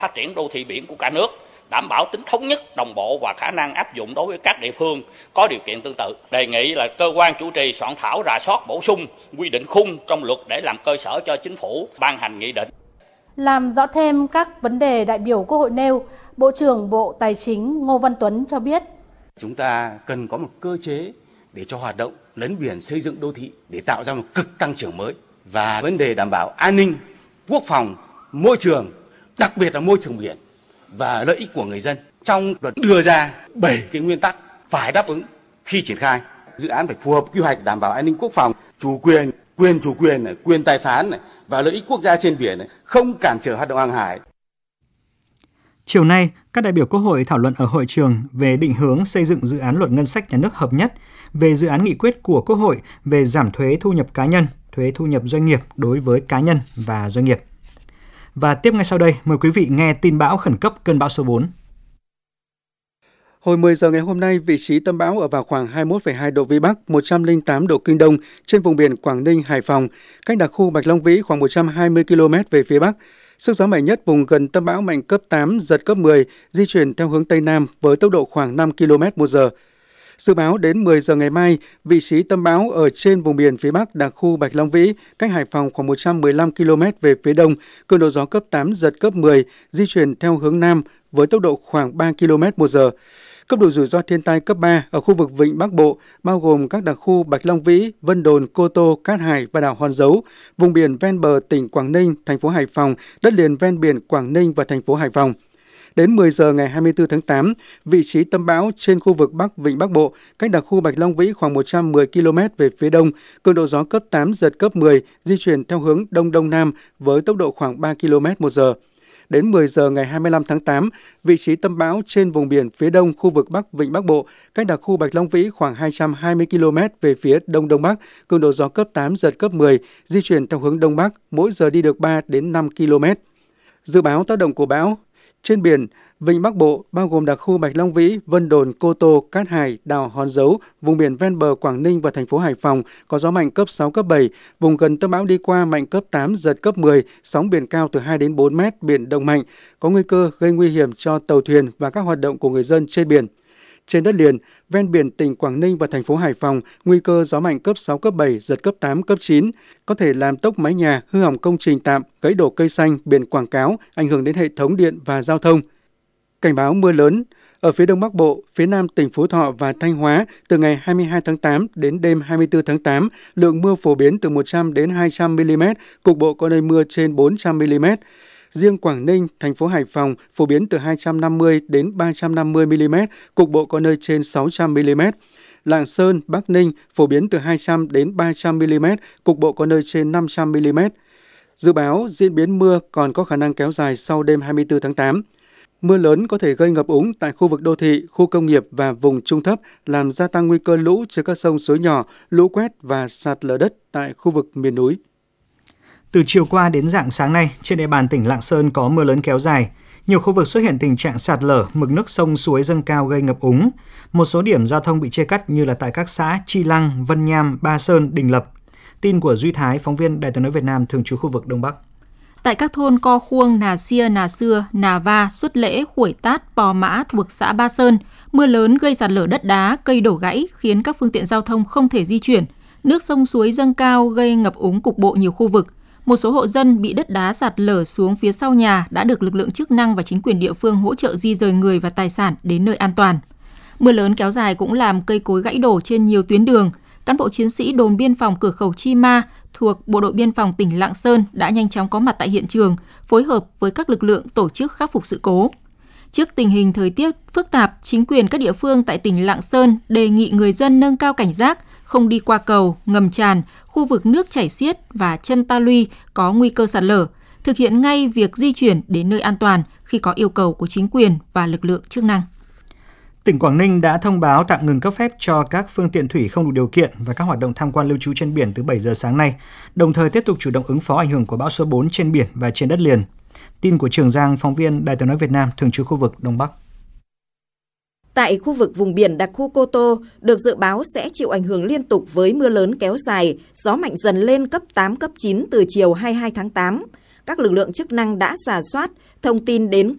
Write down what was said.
Phát triển đô thị biển của cả nước, đảm bảo tính thống nhất, đồng bộ và khả năng áp dụng đối với các địa phương có điều kiện tương tự. Đề nghị là cơ quan chủ trì soạn thảo rà soát bổ sung quy định khung trong luật để làm cơ sở cho chính phủ ban hành nghị định. Làm rõ thêm các vấn đề đại biểu Quốc hội nêu, Bộ trưởng Bộ Tài chính Ngô Văn Tuấn cho biết. Chúng ta cần có một cơ chế để cho hoạt động lấn biển xây dựng đô thị để tạo ra một cực tăng trưởng mới. Và vấn đề đảm bảo an ninh, quốc phòng, môi trường, đặc biệt là môi trường biển và lợi ích của người dân. Trong luật đưa ra 7 cái nguyên tắc phải đáp ứng khi triển khai. Dự án phải phù hợp quy hoạch đảm bảo an ninh quốc phòng, chủ quyền, quyền tài phán và lợi ích quốc gia trên biển, không cản trở hoạt động hàng hải. Chiều nay, các đại biểu Quốc hội thảo luận ở hội trường về định hướng xây dựng dự án luật ngân sách nhà nước hợp nhất, về dự án nghị quyết của Quốc hội về giảm thuế thu nhập cá nhân, thuế thu nhập doanh nghiệp đối với cá nhân và doanh nghiệp. Và tiếp ngay sau đây, mời quý vị nghe tin bão khẩn cấp cơn bão số 4. Hồi 10 giờ ngày hôm nay, vị trí tâm bão ở vào khoảng 21,2 độ Vĩ Bắc, 108 độ Kinh Đông trên vùng biển Quảng Ninh, Hải Phòng, cách đặc khu Bạch Long Vĩ khoảng 120 km về phía Bắc. Sức gió mạnh nhất vùng gần tâm bão mạnh cấp 8, giật cấp 10, di chuyển theo hướng Tây Nam với tốc độ khoảng 5 km/h. Dự báo đến 10 giờ ngày mai, vị trí tâm bão ở trên vùng biển phía Bắc đặc khu Bạch Long Vĩ, cách Hải Phòng khoảng 115 km về phía Đông, cường độ gió cấp 8, giật cấp 10, di chuyển theo hướng Nam với tốc độ khoảng 3 km/h. Cấp độ rủi ro thiên tai cấp 3 ở khu vực Vịnh Bắc Bộ, bao gồm các đặc khu Bạch Long Vĩ, Vân Đồn, Cô Tô, Cát Hải và đảo Hòn Dấu, vùng biển ven bờ tỉnh Quảng Ninh, thành phố Hải Phòng, đất liền ven biển Quảng Ninh và thành phố Hải Phòng. Đến 10 giờ ngày 24 tháng 8, vị trí tâm bão trên khu vực Bắc Vịnh Bắc Bộ, cách đặc khu Bạch Long Vĩ khoảng 110 km về phía đông, cường độ gió cấp 8, giật cấp 10, di chuyển theo hướng Đông Đông Nam với tốc độ khoảng 3 km/h. Đến 10 giờ ngày 25 tháng 8, vị trí tâm bão trên vùng biển phía đông khu vực Bắc Vịnh Bắc Bộ, cách đặc khu Bạch Long Vĩ khoảng 220 km về phía Đông Đông Bắc, cường độ gió cấp 8, giật cấp 10, di chuyển theo hướng Đông Bắc, mỗi giờ đi được 3 đến 5 km. Dự báo tác động của bão. Trên biển, Vịnh Bắc Bộ, bao gồm đặc khu Bạch Long Vĩ, Vân Đồn, Cô Tô, Cát Hải, đảo Hòn Dấu, vùng biển ven bờ Quảng Ninh và thành phố Hải Phòng có gió mạnh cấp 6, cấp 7, vùng gần tâm bão đi qua mạnh cấp 8, giật cấp 10, sóng biển cao từ 2 đến 4 mét, biển động mạnh, có nguy cơ gây nguy hiểm cho tàu thuyền và các hoạt động của người dân trên biển. Trên đất liền, ven biển tỉnh Quảng Ninh và thành phố Hải Phòng, nguy cơ gió mạnh cấp 6, cấp 7, giật cấp 8, cấp 9, có thể làm tốc mái nhà, hư hỏng công trình tạm, gãy đổ cây xanh, biển quảng cáo, ảnh hưởng đến hệ thống điện và giao thông. Cảnh báo mưa lớn. Ở phía Đông Bắc Bộ, phía Nam tỉnh Phú Thọ và Thanh Hóa, từ ngày 22 tháng 8 đến đêm 24 tháng 8, lượng mưa phổ biến từ 100 đến 200 mm, cục bộ có nơi mưa trên 400 mm. Riêng Quảng Ninh, thành phố Hải Phòng phổ biến từ 250 đến 350 mm, cục bộ có nơi trên 600 mm. Lạng Sơn, Bắc Ninh phổ biến từ 200 đến 300 mm, cục bộ có nơi trên 500 mm. Dự báo diễn biến mưa còn có khả năng kéo dài sau đêm 24 tháng 8. Mưa lớn có thể gây ngập úng tại khu vực đô thị, khu công nghiệp và vùng trung thấp, làm gia tăng nguy cơ lũ trên các sông suối nhỏ, lũ quét và sạt lở đất tại khu vực miền núi. Từ chiều qua đến rạng sáng nay, trên địa bàn tỉnh Lạng Sơn có mưa lớn kéo dài. Nhiều khu vực xuất hiện tình trạng sạt lở, mực nước sông suối dâng cao gây ngập úng. Một số điểm giao thông bị chia cắt như là tại các xã Chi Lăng, Vân Nham, Ba Sơn, Đình Lập. Tin của Duy Thái, phóng viên Đài Tiếng nói Việt Nam thường trú khu vực Đông Bắc. Tại các thôn Co Khuông, Nà Sia, Nà Xưa, Nà Va, Xuất Lễ, Khuổi Tát, Pò Mã thuộc xã Ba Sơn, mưa lớn gây sạt lở đất đá, cây đổ gãy khiến các phương tiện giao thông không thể di chuyển. Nước sông suối dâng cao gây ngập úng cục bộ nhiều khu vực. Một số hộ dân bị đất đá sạt lở xuống phía sau nhà đã được lực lượng chức năng và chính quyền địa phương hỗ trợ di dời người và tài sản đến nơi an toàn. Mưa lớn kéo dài cũng làm cây cối gãy đổ trên nhiều tuyến đường. Cán bộ chiến sĩ đồn biên phòng cửa khẩu Chi Ma thuộc Bộ đội Biên phòng tỉnh Lạng Sơn đã nhanh chóng có mặt tại hiện trường, phối hợp với các lực lượng tổ chức khắc phục sự cố. Trước tình hình thời tiết phức tạp, chính quyền các địa phương tại tỉnh Lạng Sơn đề nghị người dân nâng cao cảnh giác, không đi qua cầu, ngầm tràn, khu vực nước chảy xiết và chân ta luy có nguy cơ sạt lở, thực hiện ngay việc di chuyển đến nơi an toàn khi có yêu cầu của chính quyền và lực lượng chức năng. Tỉnh Quảng Ninh đã thông báo tạm ngừng cấp phép cho các phương tiện thủy không đủ điều kiện và các hoạt động tham quan lưu trú trên biển từ 7 giờ sáng nay, đồng thời tiếp tục chủ động ứng phó ảnh hưởng của bão số 4 trên biển và trên đất liền. Tin của Trường Giang, phóng viên Đài Tiếng nói Việt Nam thường trú khu vực Đông Bắc. Tại khu vực vùng biển đặc khu Cô Tô, được dự báo sẽ chịu ảnh hưởng liên tục với mưa lớn kéo dài, gió mạnh dần lên cấp 8, cấp 9 từ chiều 22 tháng 8. Các lực lượng chức năng đã rà soát, thông tin đến